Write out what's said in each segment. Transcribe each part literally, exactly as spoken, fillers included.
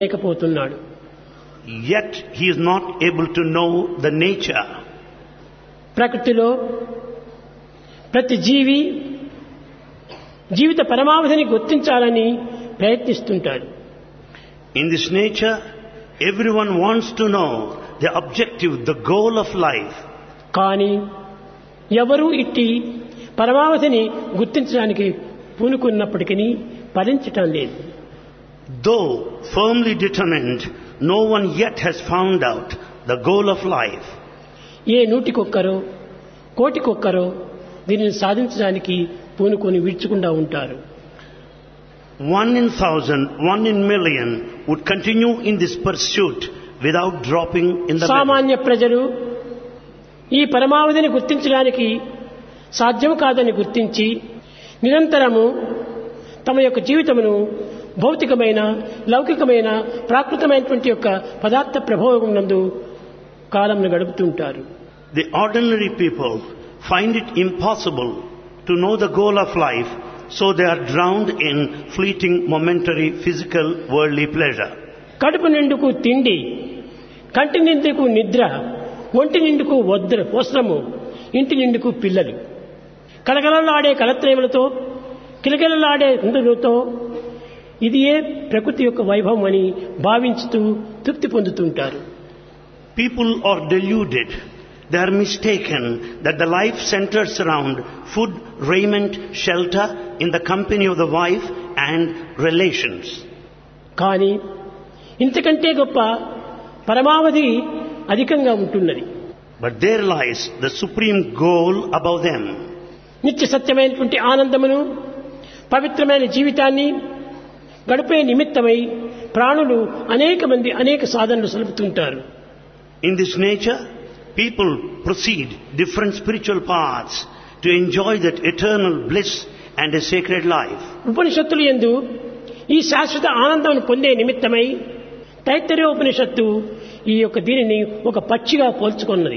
లేకపోతున్నాడు. Yet he is not able to know the nature. ప్రకృతిలో ప్రతి జీవి జీవిత పరమావధిని గుర్తించాలని ప్రయత్నిస్తుంటాడు. In this nature, everyone wants to know the objective, the goal of life. కానీ ఎవరు ఇట్టి పరమావధిని గుర్తించడానికి పూనుకున్నప్పటికీ ఫలించటం లేదు. Though firmly determined, no one yet has found out the goal of life. ఏ నూటికొక్కరో కోటికొక్కరో దీనిని సాధించడానికి పూనుకొని విడుచుకుండా ఉంటారు. One in thousand, one in million would continue in this pursuit without dropping in the సామాన్య ప్రజలు ఈ పరమావధిని గుర్తించడానికి సాధ్యం కాదని గుర్తించి నిరంతరము తమ యొక్క జీవితమును భౌతికమైన లౌకికమైన ప్రాకృతమైనటువంటి యొక్క పదార్థ ప్రభావం నందు కాలంను గడుపుతుంటారు. The ordinary people find it impossible to know the goal of life, so they are drowned in fleeting, momentary, physical, worldly pleasure. కడుపు నిండుకు తిండి, కంటి నిండుకు నిద్ర, ఒంటి నిండుకు వద్ర వస్త్రము, ఇంటి నిండుకు పిల్లలు, కలకలలాడే కలత్రేములతో కిలకిలలాడే ఇంద్రులతో ఇది ఏ ప్రకృతి యొక్క వైభవం అని భావించుతూ తృప్తి పొందుతుంటారు. People are deluded. They are mistaken that the life centers around food, raiment, shelter, in the company of the wife and relations. కానీ ఇంతకంటే గొప్ప పరమావధి అధికంగా ఉంటున్నది. But there lies the supreme goal above them. నిత్య సత్యమైనటువంటి ఆనందమును, పవిత్రమైన జీవితాన్ని గడిపే నిమిత్తమై ప్రాణులు అనేక మంది అనేక సాధనలు సలుపుతుంటారు. In this nature, people proceed different spiritual paths to enjoy that eternal bliss and a sacred life. ఉపనిషత్తులు యందు ఈ శాశ్వత ఆనందం పొందే నిమిత్తమై తైత్తరీయ ఉపనిషత్తు ఈ యొక్క దీనిని ఒక పక్షిగా పోల్చుకున్నది.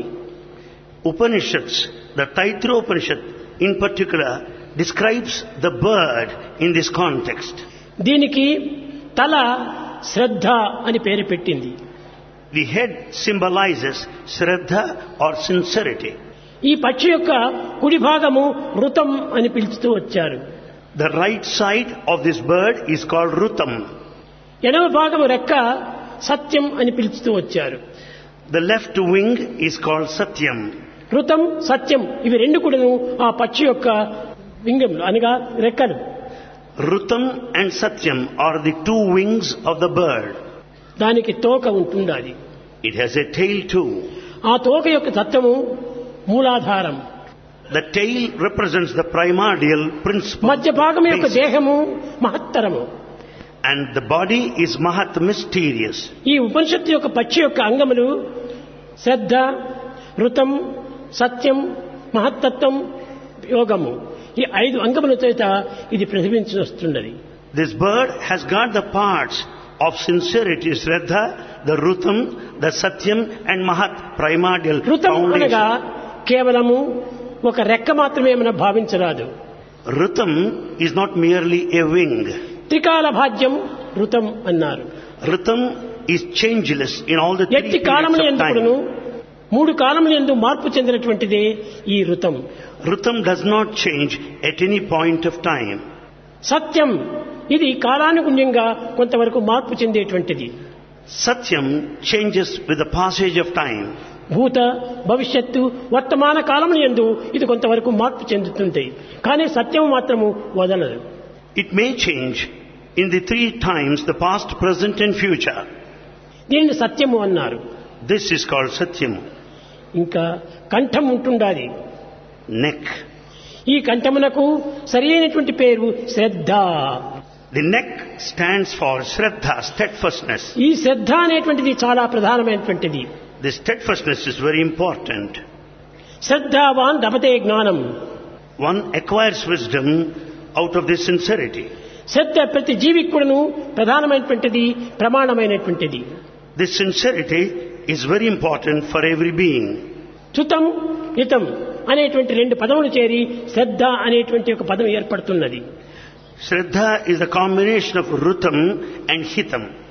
Upanishads, the Taittiriya Upanishad in particular, describes the bird in this context. దీనికి తల శ్రద్ధ అని పేరు పెట్టింది. The head symbolizes Shraddha or sincerity. ఈ పక్షి యొక్క కుడి భాగము ఋతం అని పిలుస్తూ వచ్చారు. The right side of this bird is called Rutam. ఎడమ భాగము రెక్క సత్యం అని పిలుస్తూ వచ్చారు. The left wing is called Satyam. ఋతం సత్యం ఇవి రెండు కూడాను ఆ పక్షి యొక్క వింగములు అనగా రెక్కలు. Rutam and Satyam are the two wings of the bird. దానికి తోక ఉంటుండాలి. It has a tail too. ఆ తోక యొక్క తత్వము మూలాధారం. The tail represents the primordial principle. మధ్య భాగం యొక్క దేహము మహత్తరము. And the body is Mahat, mysterious. ఈ ఉపనిషత్తు యొక్క పక్షి యొక్క అంగములు శ్రద్ధ, ఋతం, సత్యం, మహత్తత్వం, యోగము. ఈ ఐదు అంగముల చేత ఇది ప్రతిబింబించి వస్తున్నది. This bird has got the parts of sincerity, Shraddha, the Rutam, the Satyam and Mahat, primordial ఋతం అనగా foundation. కేవలము ఒక రెక్క మాత్రమే మనం భావించరాదు. Rutam is not merely a wing. త్రికాల భాజ్యం ఋతం అన్నారు. Rutam is changeless in all the three ఎట్టి periods కాలముల of ఎందుకును time. మూడు కాలముల యందు మార్పు చెందినటువంటిదే ఈ ఋతం. Rutam does not change at any point of time. సత్యం ఇది కాలానుగుణ్యంగా కొంతవరకు మార్పు చెందేటువంటిది. Satyam changes with the passage of time. భూత భవిష్యత్తు వర్తమాన కాలముల యందు ఇది కొంతవరకు మార్పు చెందుతుంటాయి. కానీ సత్యం మాత్రము వదలదు. It may change in the three times, the past, present and future. దీనిని సత్యము అన్నారు. This is called Satyam. ఇంకా కంఠం ఉంటుండాలి. Neck. ఈ కంఠమునకు సరి అయినటువంటి పేరు శ్రద్ధ. The neck stands for Shraddha, steadfastness. ఈ శ్రద్ధ అనేటువంటిది చాలా ప్రధానమైనటువంటిది. The steadfastness is very important. శ్రద్ధావాన్ లభతే జ్ఞానం. One acquires wisdom out of this sincerity. శ్రద్ధ ప్రతి జీవికి కూడాను ప్రధానమైనటువంటిది, ప్రమాణమైనటువంటిది. This sincerity is very important for every being. చుతం హితం అనేటువంటి రెండు పదములు చేరి శ్రద్ధ అనేటువంటి ఒక పదం ఏర్పడుతున్నది. Shraddha is a combination of Rutam and Hitam.